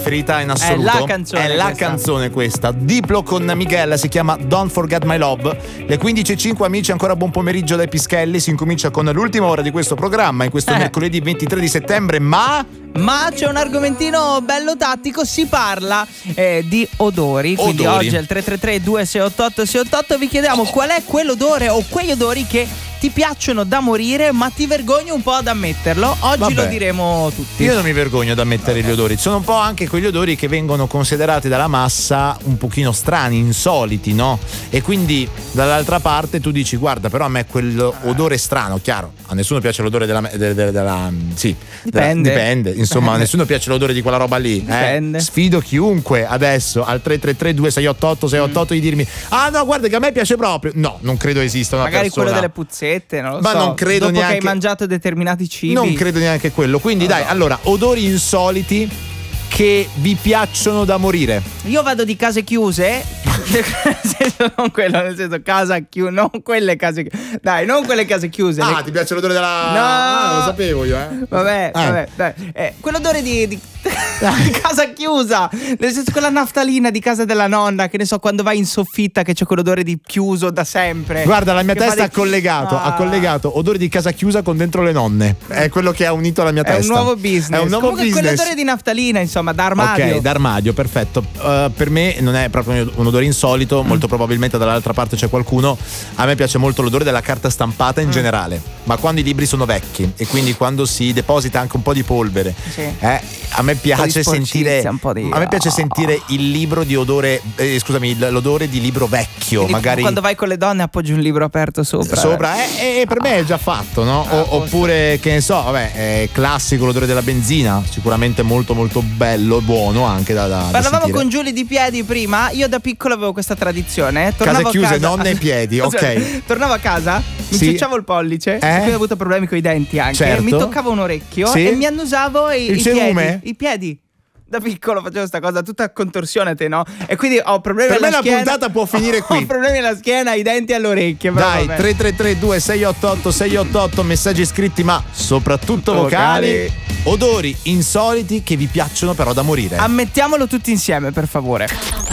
preferita in assoluto. È la canzone questa. Diplo con Miguel, si chiama Don't Forget My Love. Le 15:05, amici, ancora buon pomeriggio dai Pischelli. Si incomincia con l'ultima ora di questo programma in questo mercoledì 23 di settembre, ma c'è un argomentino bello tattico, si parla di odori. Quindi oggi al 333-2688-688 vi chiediamo qual è quell'odore o quegli odori che ti piacciono da morire ma ti vergogni un po' ad ammetterlo. Oggi lo diremo tutti. Io non mi vergogno ad ammettere gli odori. Sono un po' anche quegli odori che vengono considerati dalla massa un pochino strani, insoliti, no? E quindi dall'altra parte tu dici guarda, però a me quell'odore strano, chiaro, a nessuno piace l'odore dipende. Insomma, a nessuno piace l'odore di quella roba lì. Sfido chiunque adesso al 333-2688-688 di dirmi no, guarda che a me piace proprio. No, non credo esista una magari persona. Quello delle puzzette, non lo ma so. non credo dopo neanche che hai mangiato determinati cibi. Non credo neanche quello. Quindi allora, odori insoliti che vi piacciono da morire. Io vado di case chiuse. Non quello, nel senso casa chiusa, non quelle case chiuse. Dai, non quelle case chiuse. Ti piace l'odore della... No, non lo sapevo io, Vabbè, dai. Quell'odore di casa chiusa, nel senso quella naftalina di casa della nonna, che ne so, quando vai in soffitta che c'è quell'odore di chiuso da sempre. Guarda, la mia testa ha collegato odore di casa chiusa con dentro le nonne. È quello che ha unito la mia testa. È un nuovo business. Quell'odore di naftalina, insomma, da armadio. Ok, da armadio, perfetto. Per me non è proprio un odore insolito, molto probabilmente dall'altra parte c'è qualcuno. A me piace molto l'odore della carta stampata in generale, ma quando i libri sono vecchi e quindi quando si deposita anche un po' di polvere, a me piace sentire il libro di odore, l'odore di libro vecchio. Quindi magari quando vai con le donne appoggi un libro aperto sopra e per me è già fatto, no? Oppure che ne so, è classico l'odore della benzina, sicuramente molto molto bello, buono anche da parlavamo sentire. con Giulia di piedi prima. Io da piccolo avevo questa tradizione, case chiuse, nonne e piedi, ok. Tornavo a casa, mi ciucciavo il pollice, poi ho avuto problemi con i denti anche, certo. Mi toccavo un orecchio e mi annusavo i piedi. Da piccolo facevo sta cosa tutta a contorsione, no? E quindi ho problemi alla schiena. Per me la puntata può finire qui. Ho problemi alla schiena, i denti all'orecchie. Dai, 333-2688-688, messaggi scritti ma soprattutto vocali. Odori insoliti che vi piacciono però da morire. Ammettiamolo tutti insieme, per favore.